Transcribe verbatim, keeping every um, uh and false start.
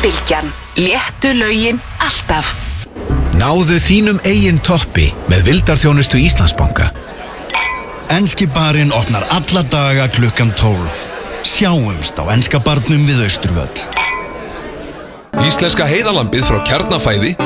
Bylgjan. Léttu lögin alltaf. Náðu þínum eigin toppi með vildarþjónustu Íslandsbanka. Enski barinn opnar alla daga klukkan tólf. Sjáumst á enska barnum við Austurvöll. Íslenska heiðalambið frá Kjarnafæði